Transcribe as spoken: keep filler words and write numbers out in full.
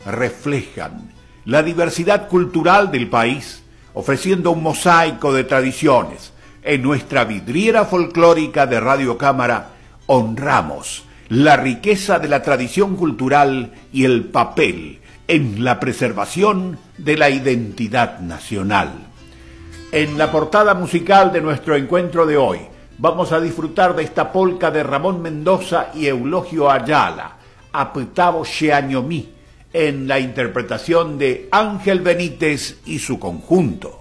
reflejan la diversidad cultural del país, ofreciendo un mosaico de tradiciones. En nuestra vidriera folclórica de Radio Cámara honramos la riqueza de la tradición cultural y el papel en la preservación de la identidad nacional. En la portada musical de nuestro encuentro de hoy vamos a disfrutar de esta polca de Ramón Mendoza y Eulogio Ayala, Apetavo Xeañomí, en la interpretación de Ángel Benítez y su conjunto.